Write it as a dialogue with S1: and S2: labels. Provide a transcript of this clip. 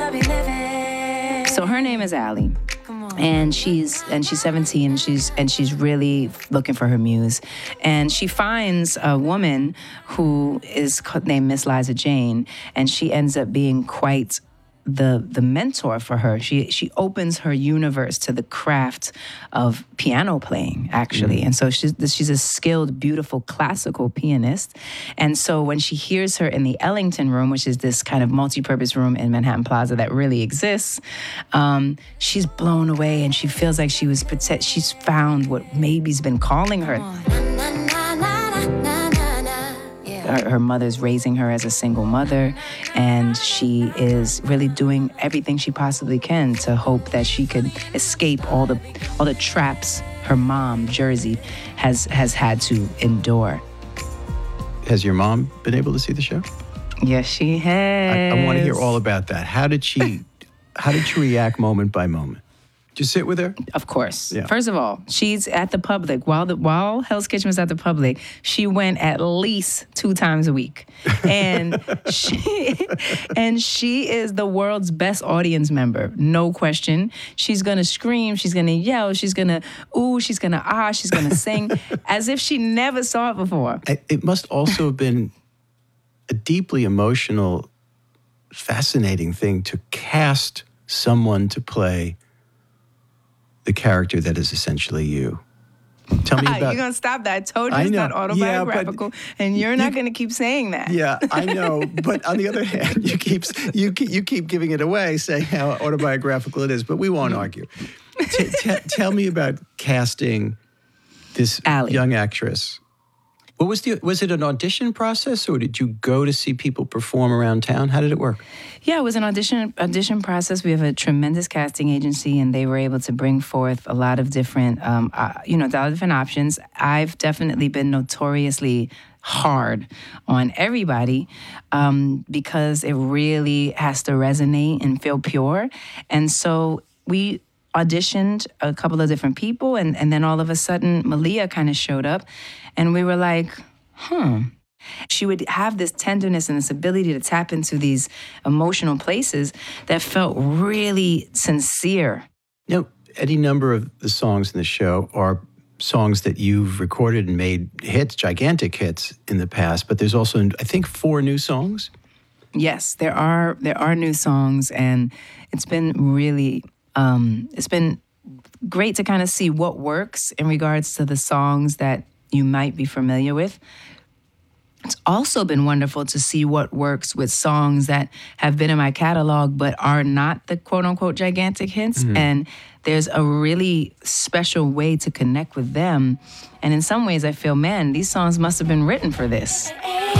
S1: So her name is Allie. And she's 17 and she's really looking for her muse. And she finds a woman who is named Miss Liza Jane, and she ends up being quite the mentor for her. She opens her universe to the craft of piano playing, actually. And so she's a skilled, beautiful classical pianist. And so when she hears her in the Ellington Room, which is this kind of multi-purpose room in Manhattan Plaza that really exists, she's blown away, and she feels like she's found what maybe's been calling her. Her mother's raising her as a single mother, and she is really doing everything she possibly can to hope that she could escape all the traps her mom, Jersey, has had to endure.
S2: Has your mom been able to see the show?
S1: Yes, she has.
S2: I want to hear all about that. How did she react moment by moment? Did you sit with her?
S1: Of course.
S2: Yeah.
S1: She's at the Public. While Hell's Kitchen was at the Public, she went at least 2 times a week. And she is the world's best audience member, no question. She's going to scream, she's going to yell, she's going to ooh, she's going to ah, she's going to sing as if she never saw it before.
S2: It must also have been a deeply emotional, fascinating thing to cast someone to play the character that is essentially you. Tell me about...
S1: You're going to stop that. I told you it's not autobiographical, and you're not going to keep saying that.
S2: Yeah, I know. But on the other hand, you keep giving it away, saying how autobiographical it is, but we won't argue. Tell me about casting this
S1: Allie.
S2: Young actress. What was it an audition process, or did you go to see people perform around town? How did it work?
S1: Yeah, it was an audition process. We have a tremendous casting agency, and they were able to bring forth a lot of different, different options. I've definitely been notoriously hard on everybody because it really has to resonate and feel pure. And so we auditioned a couple of different people, and then all of a sudden, Malia kind of showed up, and we were like, She would have this tenderness and this ability to tap into these emotional places that felt really sincere.
S2: Now, any number of the songs in the show are songs that you've recorded and made hits, gigantic hits in the past, but there's also, I think, 4 new songs?
S1: Yes, there are new songs, and it's been really... it's been great to kind of see what works in regards to the songs that you might be familiar with. It's also been wonderful to see what works with songs that have been in my catalog but are not the quote-unquote gigantic hits. Mm-hmm. And there's a really special way to connect with them. And in some ways, I feel, man, these songs must have been written for this.